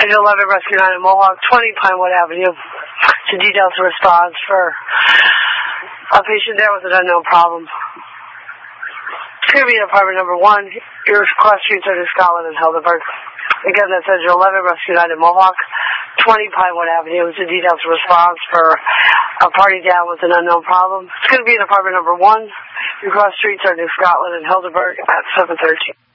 Edge 11 Rescue 9 in Mohawk, 20 Pinewood Avenue. To details a response for a patient there with an unknown problem. It's going to be in apartment number 1. Your cross streets are to Scotland and Helderberg. Again, that's Edge 11 Rescue 9 in Mohawk, 20 Pinewood Avenue. To details a response for a party down with an unknown problem. It's going to be in apartment number 1. Your cross streets are to Scotland and Helderberg at 7:13.